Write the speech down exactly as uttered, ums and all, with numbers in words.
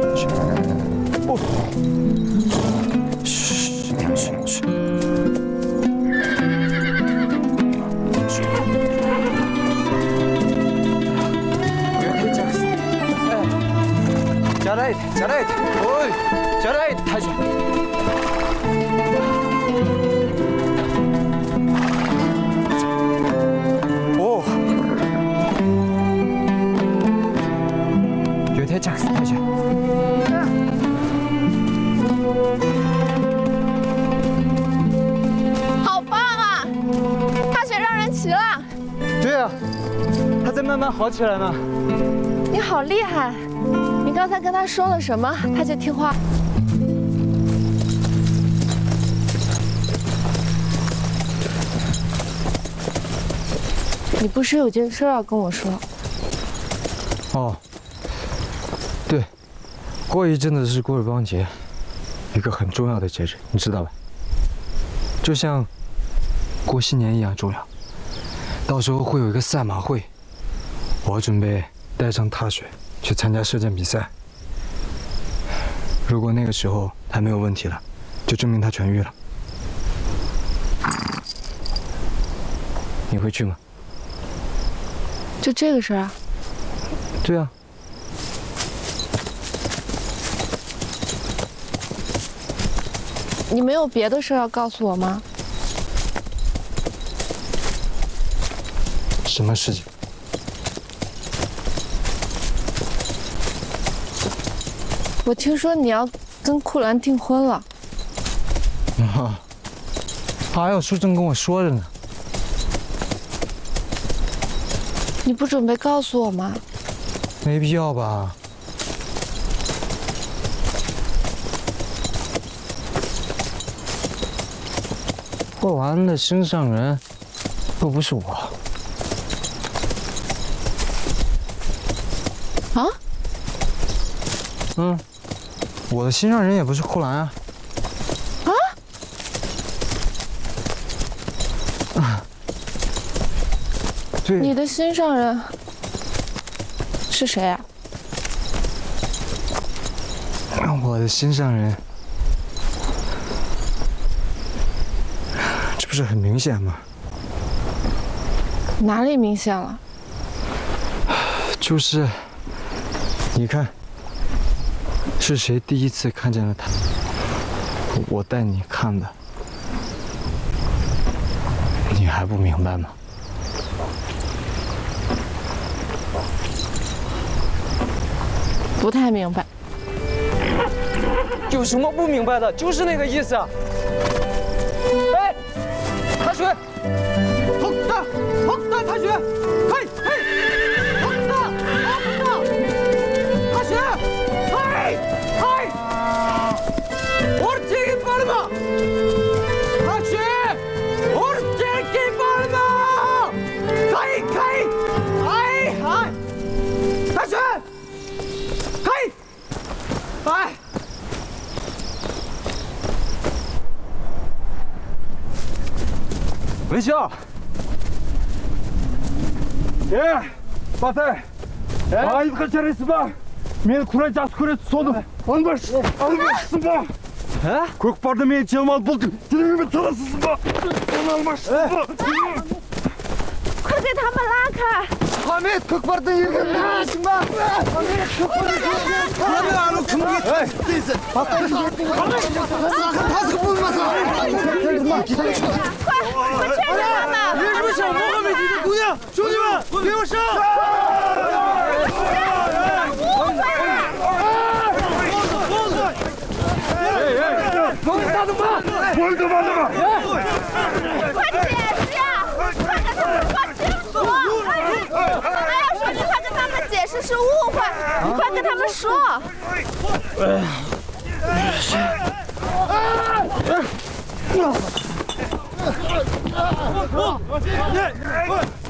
哦，嘘嘘嘘。 잘해, 잘해. 어이, 잘해, 다시. 오. 요태 작스 다시. 好棒啊！大雪让人骑了。 对啊，他在慢慢好起来呢。 你好厉害！ 你刚才跟他说了什么，他就听话。你不是有件事要跟我说？ 哦，对，过一阵子是古尔邦节，一个很重要的节日，你知道吧？就像过新年一样重要。到时候会有一个赛马会，我准备带上踏雪。 去参加射箭比赛。如果那个时候他没有问题了，就证明他痊愈了。你会去吗？ 就这个事儿啊？ 对啊。 你没有别的事要告诉我吗？ 什么事情？ 我听说你要跟库兰订婚了。 啊，还有书正跟我说着呢。 你不准备告诉我吗？ 没必要吧。霍兰的心上人又不是我。 啊？ 嗯。 我的心上人也不是库兰啊！啊！啊！对， 你的心上人是谁啊？ 我的心上人，这不是很明显吗？ 哪里明显了？ 就是，你看。 是谁第一次看见了他？我带你看的，你还不明白吗？ 不太明白。 有什么不明白的？就是那个意思啊！哎，踏雪，好大，好大，踏雪，嘿，嘿，好大，好大，踏雪。 Ortaya bağırma! Kaçı! Ortaya bağırma! Kay, kay! Ay, ay! Kaçı! Kay! Ay! Vişal! Ee, Batay! Ayıp kaçarısı bak! Meni kuracağız kuracağız sonu! Almış! Almışsın bak! He? Көкпарды мен жаман болдым. Dilimi tanısızsın bak. Onu almışsın bak. 快给他们拉开！ Ahmet, көкпардың yerine bilmiyorsun bak. Ahmet, көkpарды yerine. Ahmet, anı kim getirdi? Batay'ın getirdi. Sakın tasık bulmasın. 快，快劝着他们！ 为什么想摸个美丽的姑娘？兄弟们，给我上！ 我他妈的嘛！ 快解释呀！快跟他们说清楚！还要说你快跟他们解释是误会，你快跟他们说。 哎！